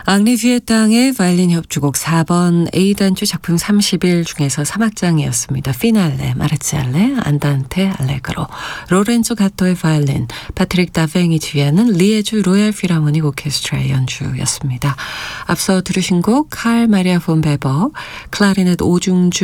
앙리 뷰에땅의 바이올린 협주곡 4번 A단주 작품 30일 중에서 3악장이었습니다. 피날레, 마르치알레, 안단테, 알레그로, 로렌조 가토의 바이올린, 파트릭 다뱅이 지휘하는 리에주 로얄 필하모닉 오케스트라의 연주였습니다. 앞서 들으신 곡 칼 마리아 폰 베버, 클라리넷 오중주